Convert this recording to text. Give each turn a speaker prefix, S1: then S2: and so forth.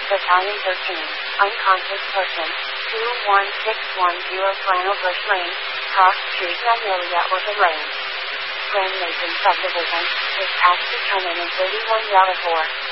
S1: Battalion 13, unconscious person, 21610 Flannel Bush Lane, Cross Street, Magnolia, Orchid Lane. Grand Mason Subdivision, dispatch to turn in 31 Yard 4.